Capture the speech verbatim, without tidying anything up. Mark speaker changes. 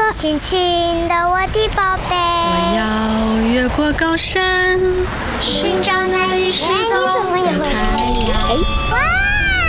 Speaker 1: 亲亲的我的宝贝。
Speaker 2: 我要越过高山，寻找那已失踪的太阳。
Speaker 1: 哇！